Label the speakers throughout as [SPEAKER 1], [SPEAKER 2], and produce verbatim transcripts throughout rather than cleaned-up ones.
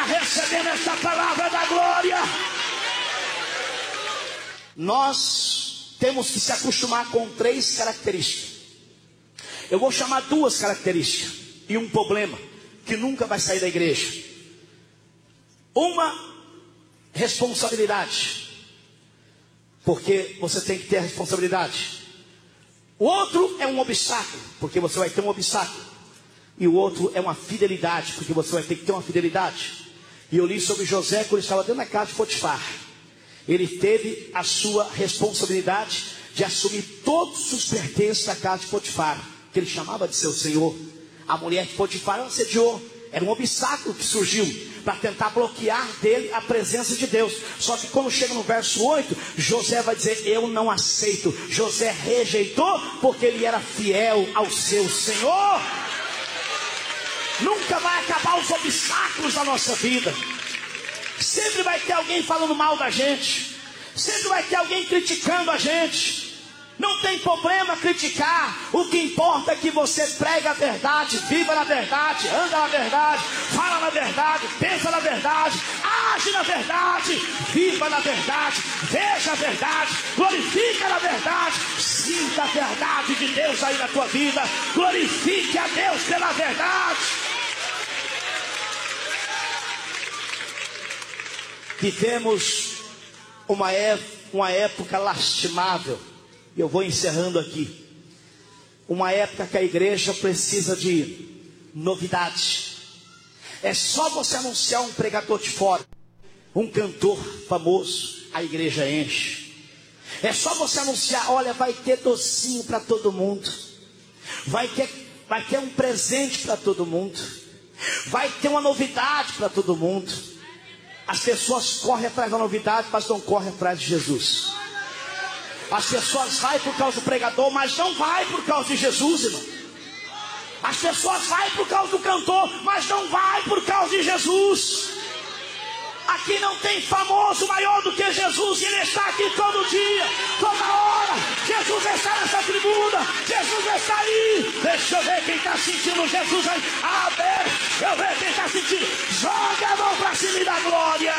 [SPEAKER 1] está recebendo essa palavra da glória? Nós temos que se acostumar com três características. Eu vou chamar duas características e um problema que nunca vai sair da igreja. Uma, responsabilidade, porque você tem que ter a responsabilidade. O outro é um obstáculo, porque você vai ter um obstáculo. E o outro é uma fidelidade, porque você vai ter que ter uma fidelidade. E eu li sobre José quando ele estava dentro da casa de Potifar. Ele teve a sua responsabilidade de assumir todos os pertences da casa de Potifar, que ele chamava de seu senhor. A mulher de Potifar o assediou. Era um obstáculo que surgiu para tentar bloquear dele a presença de Deus. Só que quando chega no verso oito, José vai dizer: eu não aceito. José rejeitou porque ele era fiel ao seu Senhor. Nunca vai acabar os obstáculos da nossa vida. Sempre vai ter alguém falando mal da gente. Sempre vai ter alguém criticando a gente. Não tem problema criticar. O que importa é que você prega a verdade, viva na verdade, anda na verdade, fala na verdade, pensa na verdade, age na verdade, viva na verdade, veja a verdade, glorifica na verdade, sinta a verdade de Deus aí na tua vida, glorifique a Deus pela verdade. Vivemos uma época, uma época lastimável. E eu vou encerrando aqui. Uma época que a igreja precisa de novidade. É só você anunciar um pregador de fora, um cantor famoso, a igreja enche. É só você anunciar: olha, vai ter docinho para todo mundo, vai ter, vai ter um presente para todo mundo, vai ter uma novidade para todo mundo. As pessoas correm atrás da novidade, mas não correm atrás de Jesus. As pessoas vão por causa do pregador, mas não vai por causa de Jesus, irmão. As pessoas vão por causa do cantor, mas não vai por causa de Jesus. Aqui não tem famoso maior do que Jesus, e Ele está aqui todo dia, toda hora. Jesus está nessa tribuna, Jesus está aí. Deixa eu ver quem está sentindo Jesus aí. Abre, eu ver quem está sentindo. Joga a mão para cima e dá glória.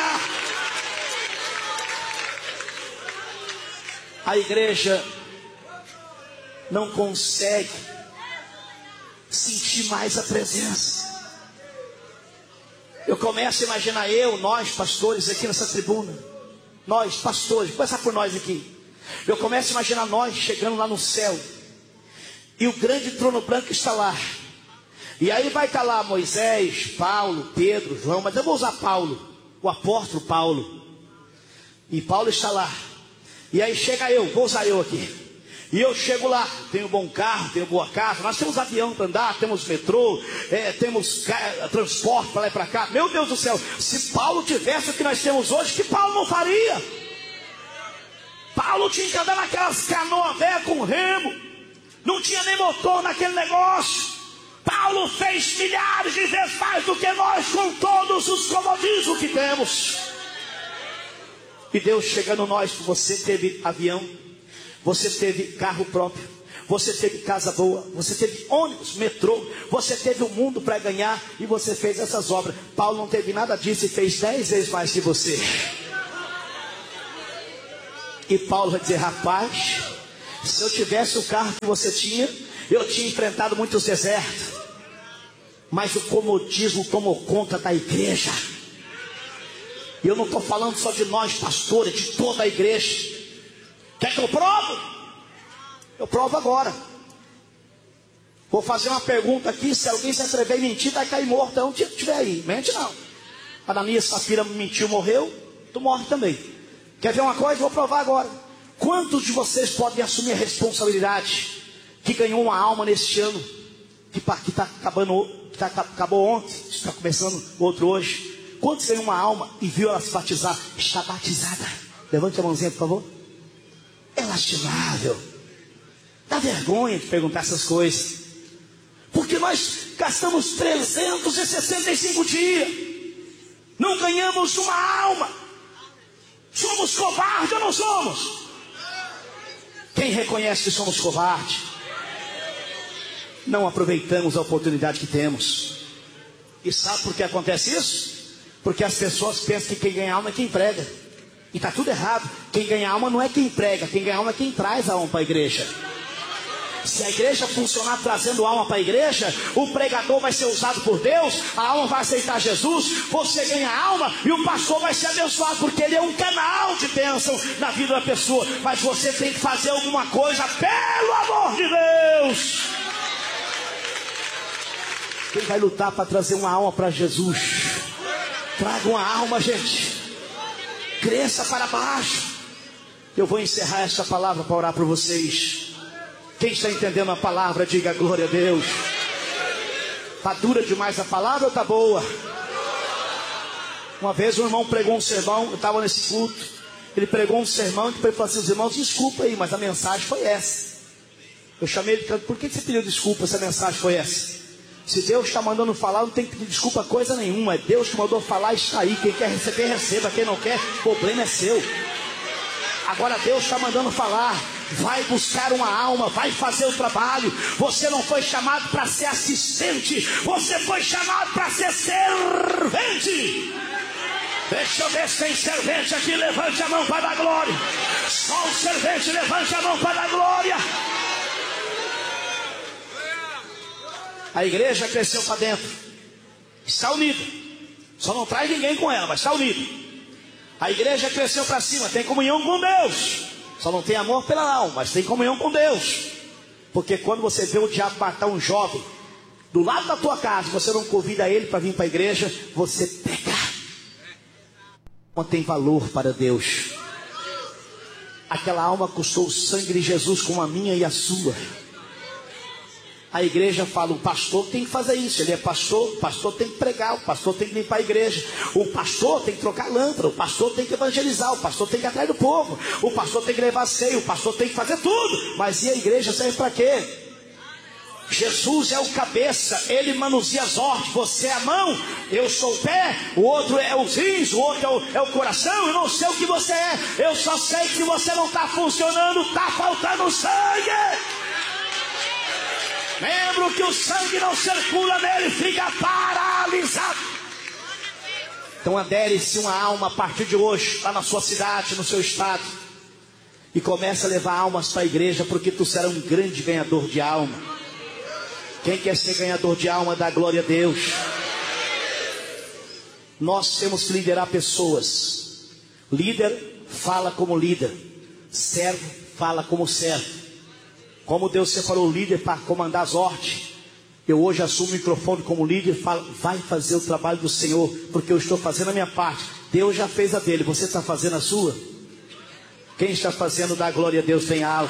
[SPEAKER 1] A igreja não consegue sentir mais a presença. Eu começo a imaginar eu, nós pastores aqui nessa tribuna, nós pastores, vou começar por nós aqui. Eu começo a imaginar nós chegando lá no céu, e o grande trono branco está lá. E aí vai estar lá Moisés, Paulo, Pedro, João, mas eu vou usar Paulo, o apóstolo Paulo. E Paulo está lá. E aí chega eu, vou usar eu aqui. E eu chego lá, tenho bom carro, tenho boa casa, nós temos avião para andar, temos metrô, é, temos é, transporte para lá e para cá. Meu Deus do céu, se Paulo tivesse o que nós temos hoje, que Paulo não faria? Paulo tinha que andar naquelas canoas velhas com remo, não tinha nem motor naquele negócio. Paulo fez milhares de vezes mais do que nós com todos os comodismos que temos. E Deus chegando nós, você teve avião, você teve carro próprio, você teve casa boa, você teve ônibus, metrô, você teve o mundo para ganhar, e você fez essas obras. Paulo não teve nada disso e fez dez vezes mais que você. E Paulo vai dizer: rapaz, se eu tivesse o carro que você tinha, eu tinha enfrentado muitos desertos, mas o comodismo tomou conta da igreja. E eu não estou falando só de nós pastores, de toda a igreja. Quer que eu provo? Eu provo agora. Vou fazer uma pergunta aqui. Se alguém se atrever a mentir, vai cair morto. Não tiver aí, mente não. Ananias, Safira mentiu, morreu, tu morre também. Quer ver uma coisa? Vou provar agora. Quantos de vocês podem assumir a responsabilidade que ganhou uma alma neste ano, que está acabando, que tá, acabou ontem, está começando outro hoje? Quantos ganhou uma alma e viu ela se batizar? Está batizada. Levante a mãozinha, por favor. É lastimável. Dá vergonha de perguntar essas coisas. Porque nós gastamos trezentos e sessenta e cinco dias. Não ganhamos uma alma. Somos covardes ou não somos? Quem reconhece que somos covardes? Não aproveitamos a oportunidade que temos. E sabe por que acontece isso? Porque as pessoas pensam que quem ganha alma é quem prega. E está tudo errado. Quem ganha alma não é quem prega. Quem ganha alma é quem traz a alma para a igreja. Se a igreja funcionar trazendo alma para a igreja, o pregador vai ser usado por Deus, a alma vai aceitar Jesus, você ganha alma e o pastor vai ser abençoado, porque ele é um canal de bênção na vida da pessoa. Mas você tem que fazer alguma coisa, pelo amor de Deus. Quem vai lutar para trazer uma alma para Jesus? Traga uma alma, gente. Cresça para baixo. Eu vou encerrar esta palavra para orar por vocês. Quem está entendendo a palavra, diga glória a Deus. Está dura demais a palavra ou está boa? Uma vez um irmão pregou um sermão, eu estava nesse culto. Ele pregou um sermão e depois falou assim: os irmãos, desculpa aí, mas a mensagem foi essa. Eu chamei ele, por que você pediu desculpa se a mensagem foi essa? Se Deus está mandando falar, não tem que pedir desculpa coisa nenhuma. É Deus que mandou falar e está aí. Quem quer receber, receba. Quem não quer, o problema é seu. Agora Deus está mandando falar. Vai buscar uma alma, vai fazer o trabalho. Você não foi chamado para ser assistente, você foi chamado para ser servente. Deixa eu ver se tem servente aqui. Levante a mão para dar glória. Só o servente, levante a mão para dar glória. A igreja cresceu para dentro, está unida. Só não traz ninguém com ela, mas está unida. A igreja cresceu para cima, tem comunhão com Deus. Só não tem amor pela alma, mas tem comunhão com Deus. Porque quando você vê o diabo matar um jovem do lado da tua casa, você não convida ele para vir para a igreja, você peca. Não tem valor para Deus. Aquela alma custou o sangue de Jesus como a minha e a sua. A igreja fala, o pastor tem que fazer isso. Ele é pastor, o pastor tem que pregar, o pastor tem que limpar a igreja, o pastor tem que trocar lâmpada, o pastor tem que evangelizar, o pastor tem que ir atrás do povo, o pastor tem que levar ceia, o pastor tem que fazer tudo. Mas e a igreja serve para quê? Jesus é o cabeça, ele manuseia as ordens. Você é a mão, eu sou o pé, o outro é os rins, o outro é o, é o coração. Eu não sei o que você é, eu só sei que você não está funcionando, está faltando sangue. Membro que o sangue não circula nele, fica paralisado. Então adere-se uma alma a partir de hoje, lá na sua cidade, no seu estado, e comece a levar almas para a igreja, porque tu será um grande ganhador de alma. Quem quer ser ganhador de alma, dá glória a Deus. Nós temos que liderar pessoas. Líder fala como líder, servo fala como servo. Como Deus separou o líder para comandar as ordens, eu hoje assumo o microfone como líder e falo, vai fazer o trabalho do Senhor, porque eu estou fazendo a minha parte. Deus já fez a dele, você está fazendo a sua? Quem está fazendo, dá glória a Deus bem alto.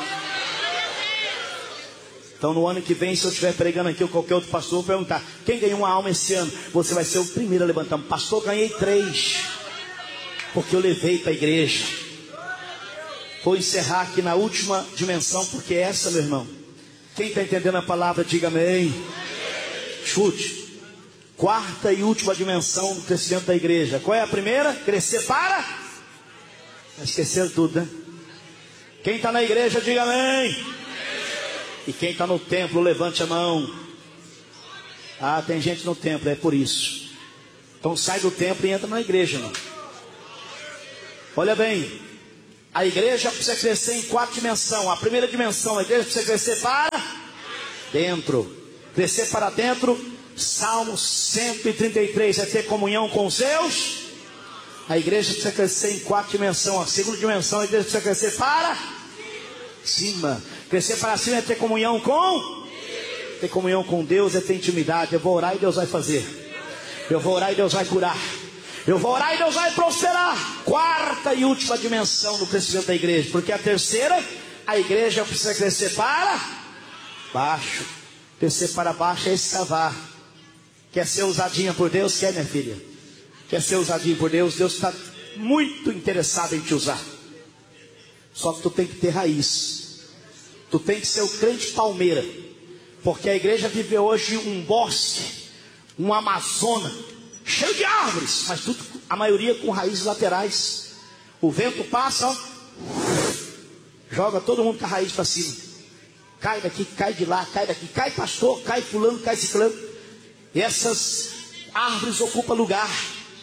[SPEAKER 1] Então no ano que vem, se eu estiver pregando aqui ou qualquer outro pastor, eu vou perguntar, quem ganhou uma alma esse ano? Você vai ser o primeiro a levantar. Pastor, ganhei três, porque eu levei para a igreja. Vou encerrar aqui na última dimensão, porque essa, meu irmão, quem está entendendo a palavra, diga amém. Chute. Quarta e última dimensão do crescimento da igreja. Qual é a primeira? Crescer para? Esqueceram tudo, né? Quem está na igreja, diga amém. E quem está no templo, levante a mão. Ah, tem gente no templo, é por isso. Então sai do templo e entra na igreja, irmão. Olha bem, a igreja precisa crescer em quatro dimensões. A primeira dimensão, a igreja precisa crescer para dentro. Crescer para dentro, Salmo cento e trinta e três, é ter comunhão com os seus. A igreja precisa crescer em quatro dimensões. A segunda dimensão, a igreja precisa crescer para cima. Crescer para cima é ter comunhão com ter comunhão com Deus, é ter intimidade. Eu vou orar e Deus vai fazer. Eu vou orar e Deus vai curar. Eu vou orar e Deus vai prosperar. Quarta e última dimensão do crescimento da igreja. Porque a terceira, a igreja precisa crescer para baixo. Crescer para baixo é escavar. Quer ser usadinha por Deus? Quer, minha filha? Quer ser usadinha por Deus? Deus está muito interessado em te usar. Só que tu tem que ter raiz. Tu tem que ser o crente palmeira. Porque a igreja vive hoje um bosque, um Amazônia, cheio de árvores, mas tudo, a maioria com raízes laterais. O vento passa, ó, joga todo mundo com a raiz para cima. Cai daqui, cai de lá, cai daqui, cai pastor, cai fulano, cai ciclano. E essas árvores ocupam lugar.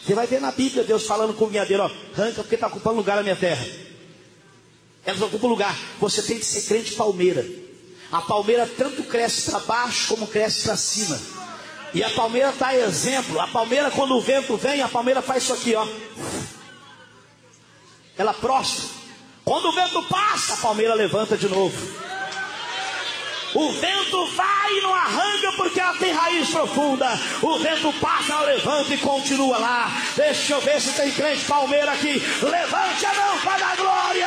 [SPEAKER 1] Você vai ver na Bíblia Deus falando com o vinhadeiro, ó, arranca porque está ocupando lugar na minha terra. Elas ocupam lugar. Você tem que ser crente palmeira. A palmeira tanto cresce para baixo como cresce para cima. E a palmeira está exemplo. A palmeira, quando o vento vem, a palmeira faz isso aqui, ó. Ela prostra. Quando o vento passa, a palmeira levanta de novo. O vento vai e não arranca porque ela tem raiz profunda. O vento passa, ela levanta e continua lá. Deixa eu ver se tem crente palmeira aqui. Levante a mão para dar glória.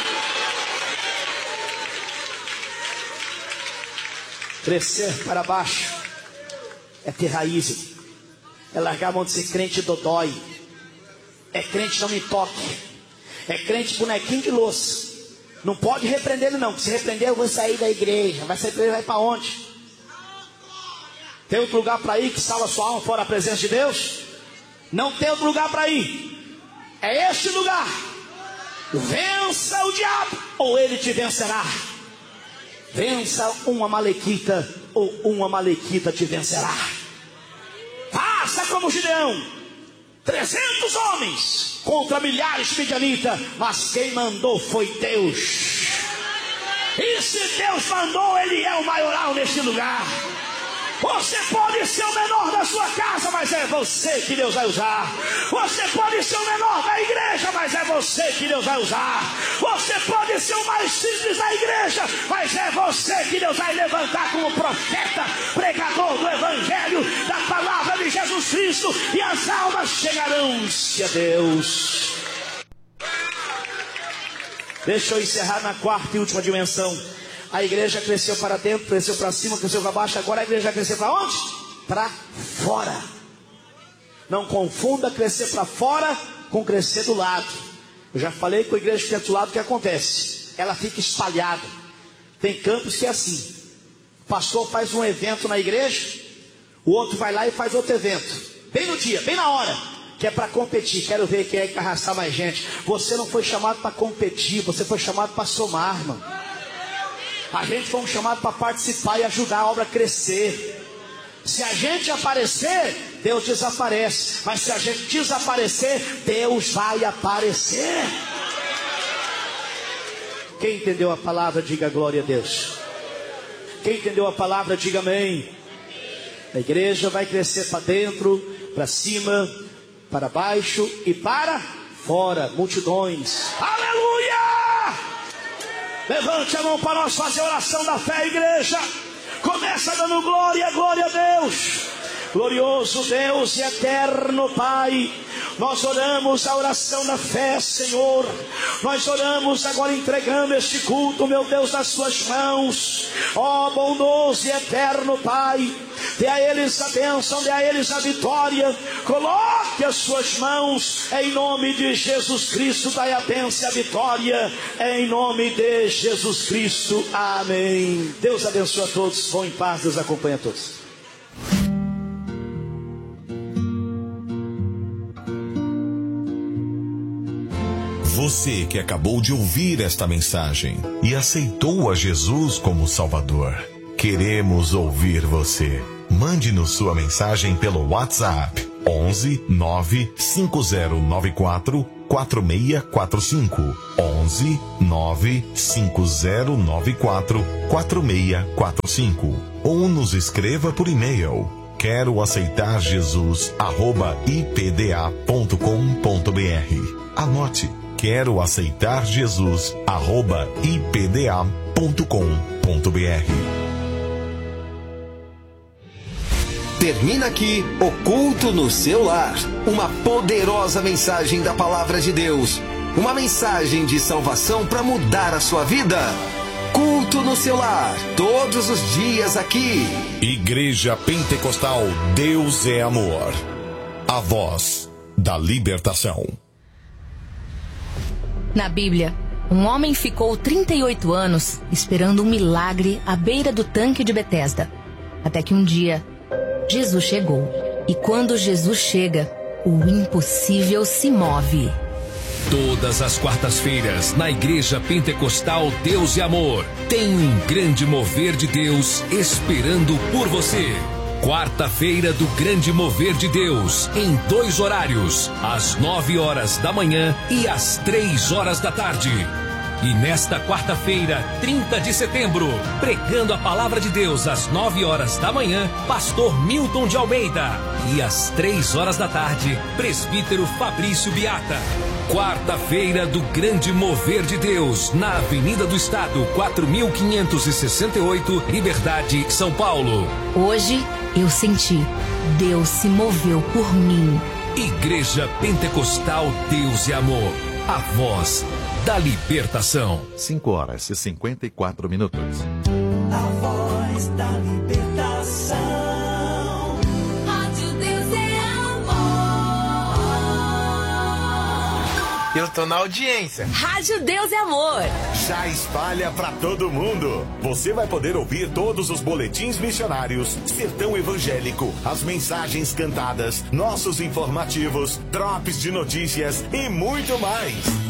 [SPEAKER 1] Crescer para baixo é ter raiz. É largar a mão de ser crente dodói. É crente não me toque. É crente bonequinho de louça. Não pode repreender ele não. Se repreender eu vou sair da igreja. Vai sair da igreja, vai para onde? Tem outro lugar para ir que salva sua alma fora a presença de Deus? Não tem outro lugar para ir. É este lugar. Vença o diabo ou ele te vencerá. Vença uma malequita ou uma malequita te vencerá. Faça como Gideão. trezentos homens contra milhares de midianitas, mas quem mandou foi Deus. E se Deus mandou, Ele é o maioral neste lugar. Você pode ser o menor da sua casa, mas é você que Deus vai usar. Você pode ser o menor da igreja, mas é você que Deus vai usar. Você pode ser o mais simples da igreja, mas é você que Deus vai levantar como profeta, pregador do evangelho, da palavra de Jesus Cristo, e as almas chegarão-se a Deus. Deixa eu encerrar na quarta e última dimensão. A igreja cresceu para dentro, cresceu para cima, cresceu para baixo. Agora a igreja vai crescer para onde? Para fora. Não confunda crescer para fora com crescer do lado. Eu já falei com a igreja que fica do lado, o que acontece? Ela fica espalhada. Tem campos que é assim. O pastor faz um evento na igreja, o outro vai lá e faz outro evento. Bem no dia, bem na hora. Que é para competir. Quero ver quem é que vai arrastar mais gente. Você não foi chamado para competir, você foi chamado para somar, irmão. A gente foi um chamado para participar e ajudar a obra a crescer. Se a gente aparecer, Deus desaparece. Mas se a gente desaparecer, Deus vai aparecer. Quem entendeu a palavra, diga glória a Deus. Quem entendeu a palavra, diga amém. A igreja vai crescer para dentro, para cima, para baixo e para fora. Multidões. Aleluia! Levante a mão para nós fazer a oração da fé, igreja. Começa dando glória, glória a Deus. Glorioso Deus e eterno Pai, nós oramos a oração da fé, Senhor. Nós oramos agora entregando este culto, meu Deus, nas suas mãos. Ó bondoso e eterno Pai, dê a eles a bênção, dê a eles a vitória. Coloque as suas mãos em nome de Jesus Cristo. Dai a bênção e a vitória em nome de Jesus Cristo. Amém. Deus abençoe a todos. Vão em paz, Deus acompanha a todos.
[SPEAKER 2] Você que acabou de ouvir esta mensagem e aceitou a Jesus como Salvador, queremos ouvir você. Mande-nos sua mensagem pelo WhatsApp onze nove cinco zero nove quatro quatro seis quatro cinco onze nove cinco zero nove quatro quatro seis quatro cinco ou nos escreva por e-mail quero aceitar Jesus arroba i p d a ponto com ponto b r. Anote, quero aceitar Jesus arroba i p d a ponto com ponto b r.
[SPEAKER 3] Termina aqui o culto no seu lar. Uma poderosa mensagem da palavra de Deus. Uma mensagem de salvação para mudar a sua vida. Culto no seu lar, todos os dias aqui.
[SPEAKER 2] Igreja Pentecostal Deus é Amor. A voz da libertação.
[SPEAKER 4] Na Bíblia, um homem ficou trinta e oito anos esperando um milagre à beira do tanque de Betesda. Até que um dia, Jesus chegou. E quando Jesus chega, o impossível se move.
[SPEAKER 5] Todas as quartas-feiras, na Igreja Pentecostal Deus e Amor, tem um grande mover de Deus esperando por você. Quarta-feira do Grande Mover de Deus, em dois horários, às nove horas da manhã e às três horas da tarde. E nesta quarta-feira, trinta de setembro, pregando a palavra de Deus às nove horas da manhã, pastor Milton de Almeida. E às três horas da tarde, presbítero Fabrício Biata. Quarta-feira do Grande Mover de Deus, na Avenida do Estado, quatro mil quinhentos e sessenta e oito, Liberdade, São Paulo.
[SPEAKER 4] Hoje eu senti, Deus se moveu por mim.
[SPEAKER 5] Igreja Pentecostal Deus e Amor, a voz da libertação.
[SPEAKER 2] cinco horas e cinquenta e quatro minutos.
[SPEAKER 6] A voz da libertação. Rádio Deus é amor.
[SPEAKER 7] Eu tô na audiência.
[SPEAKER 4] Rádio Deus é Amor.
[SPEAKER 2] Já espalha pra todo mundo. Você vai poder ouvir todos os boletins missionários, Sertão Evangélico, as mensagens cantadas, nossos informativos, drops de notícias e muito mais.